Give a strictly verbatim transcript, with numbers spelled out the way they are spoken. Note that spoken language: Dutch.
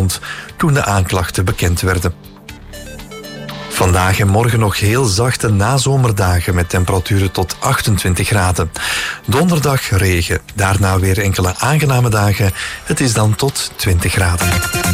stond toen de aanklachten bekend werden. Vandaag en morgen nog heel zachte nazomerdagen met temperaturen tot achtentwintig graden. Donderdag regen, daarna weer enkele aangename dagen. Het is dan tot twintig graden.